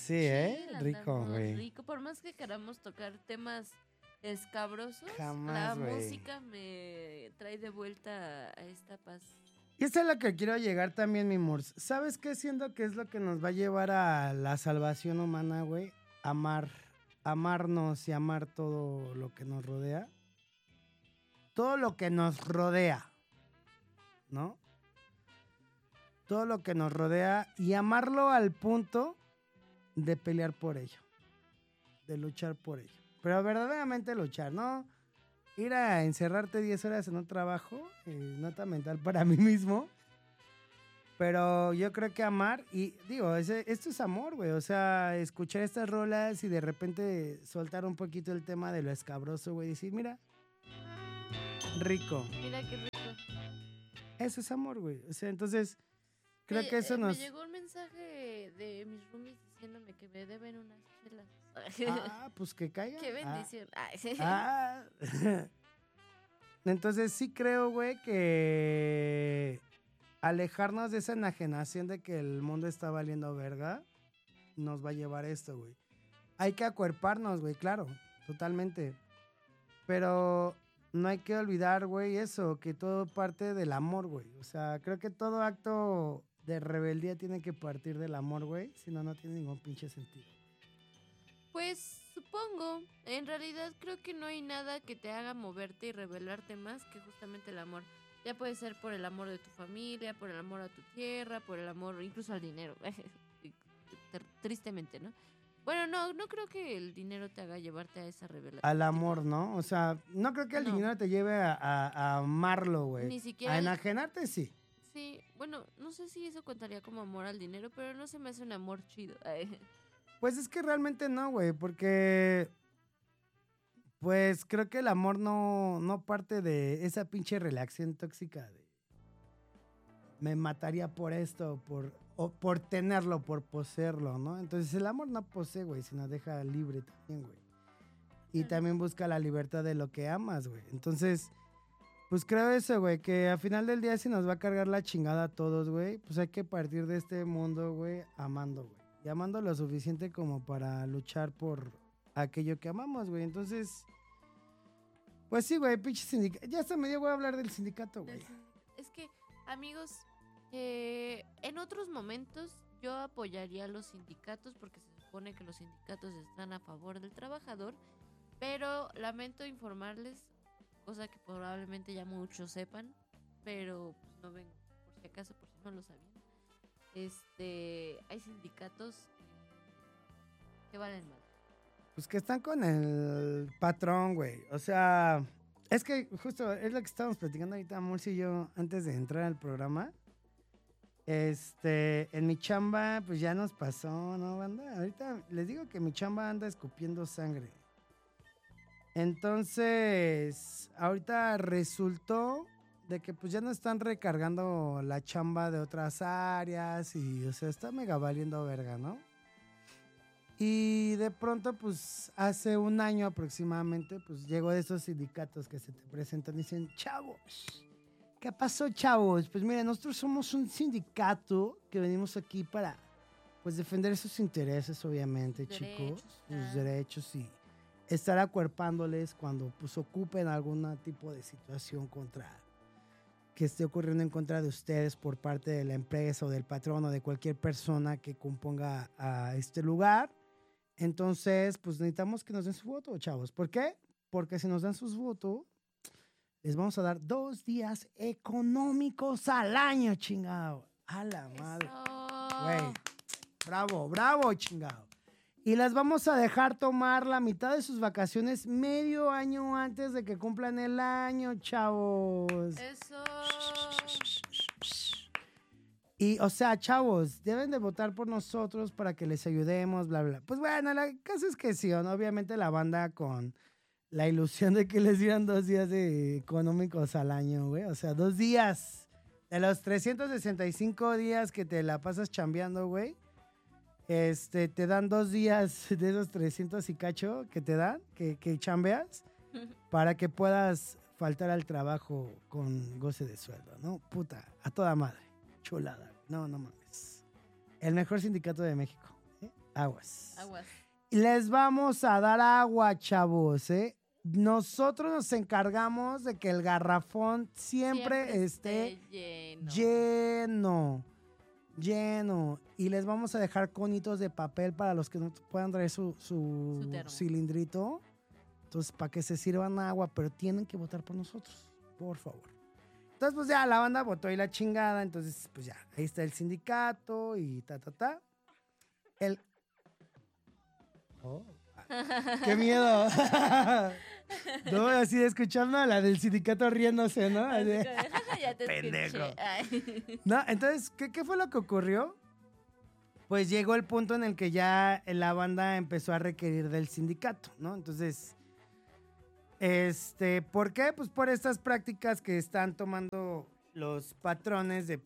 Sí, rico, andamos güey. rico. Por más que queramos tocar temas escabrosos, Jamás, la güey. música me trae de vuelta a esta paz. Y eso es lo que quiero llegar también, mi Murs. ¿Sabes qué siento que es lo que nos va a llevar a la salvación humana, güey? Amarnos y amar todo lo que nos rodea. Todo lo que nos rodea, ¿no? Todo lo que nos rodea y amarlo al punto de pelear por ello, de luchar por ello. Pero verdaderamente luchar, ¿no? Ir a encerrarte 10 horas en un trabajo, nota mental para mí mismo. Pero yo creo que amar, y digo, esto es amor, güey. O sea, escuchar estas rolas y de repente soltar un poquito el tema de lo escabroso, güey. Y decir, mira, rico. Mira qué rico. Eso es amor, güey. O sea, entonces, creo que eso Me nos... llegó un mensaje de mis roomies diciéndome que me deben unas chelas. Ah, pues que caiga. Qué bendición. Ay, sí. Ah. Entonces sí creo, güey, que alejarnos de esa enajenación de que el mundo está valiendo verga nos va a llevar a esto, güey. Hay que acuerparnos, güey, claro, totalmente. Pero no hay que olvidar, güey, eso, que todo parte del amor, güey. O sea, creo que todo acto de rebeldía tiene que partir del amor, güey. Si no, no tiene ningún pinche sentido. Pues supongo, en realidad creo que no hay nada que te haga moverte y rebelarte más que justamente el amor. Ya puede ser por el amor de tu familia, por el amor a tu tierra, por el amor incluso al dinero. Tristemente, ¿no? Bueno, no creo que el dinero te haga llevarte a esa rebelión. Al amor, ¿no? O sea, no creo que el No. dinero te lleve a amarlo, güey. Ni siquiera A el- enajenarte, sí. Sí, bueno, no sé si eso contaría como amor al dinero, pero no se me hace un amor chido. Ay. Pues es que realmente no, güey, porque pues creo que el amor no parte de esa pinche relación tóxica de me mataría por esto, o por tenerlo, por poseerlo, ¿no? Entonces el amor no posee, güey, sino deja libre también, güey. Y también busca la libertad de lo que amas, güey. Entonces, pues creo eso, güey, que al final del día si nos va a cargar la chingada a todos, güey, pues hay que partir de este mundo, güey, amando, güey. Y amando lo suficiente como para luchar por aquello que amamos, güey. Entonces, pues sí, güey, pinche sindicato. Ya hasta me dio, güey, a hablar del sindicato, güey. Es que, amigos, en otros momentos yo apoyaría a los sindicatos porque se supone que los sindicatos están a favor del trabajador, pero lamento informarles, cosa que probablemente ya muchos sepan, pero pues no ven, por si acaso, por si no lo sabían. Hay sindicatos que valen mal. Pues que están con el patrón, güey. O sea, es que justo es lo que estábamos platicando ahorita, Murci y yo, antes de entrar al programa. En mi chamba, pues ya nos pasó, ¿no, banda? Ahorita les digo que mi chamba anda escupiendo sangre. Entonces, ahorita resultó de que pues ya no están recargando la chamba de otras áreas y, o sea, está mega valiendo verga, ¿no? Y de pronto, pues hace un año aproximadamente, pues llegó de esos sindicatos que se te presentan y dicen, chavos, ¿qué pasó, chavos? Pues mira, nosotros somos un sindicato que venimos aquí para, pues, defender sus intereses, obviamente, chicos, sus derechos y estar acuerpándoles cuando, pues, ocupen algún tipo de situación que esté ocurriendo en contra de ustedes por parte de la empresa o del patrón o de cualquier persona que componga a este lugar. Entonces, pues necesitamos que nos den su voto, chavos. ¿Por qué? Porque si nos dan sus votos, les vamos a dar 2 días económicos al año, chingado. A la madre. Güey. Bravo, bravo, chingado. Y las vamos a dejar tomar la mitad de sus vacaciones medio año antes de que cumplan el año, chavos. Eso. Y, o sea, chavos, deben de votar por nosotros para que les ayudemos, bla, bla. Pues bueno, la cosa es que sí, ¿no? Obviamente la banda con la ilusión de que les dieran 2 días de económicos al año, güey. O sea, 2 días de los 365 días que te la pasas chambeando, güey. Te dan 2 días de esos 300 y cacho que te dan, que chambeas, para que puedas faltar al trabajo con goce de sueldo, ¿no? Puta, a toda madre. Chulada. No mames. El mejor sindicato de México. Aguas. Aguas. Les vamos a dar agua, chavos, ¿eh? Nosotros nos encargamos de que el garrafón siempre esté lleno. Y les vamos a dejar conitos de papel para los que no puedan traer su cilindrito. Entonces, para que se sirvan agua, pero tienen que votar por nosotros, por favor. Entonces, pues ya la banda votó y la chingada. Entonces, pues ya, ahí está el sindicato y Oh, ¡qué miedo! No, así escuchando a la del sindicato riéndose, ¿no? Así, ya te pendejo. No, entonces, ¿qué fue lo que ocurrió? Pues llegó el punto en el que ya la banda empezó a requerir del sindicato, ¿no? Entonces, ¿por qué? Pues por estas prácticas que están tomando los patrones de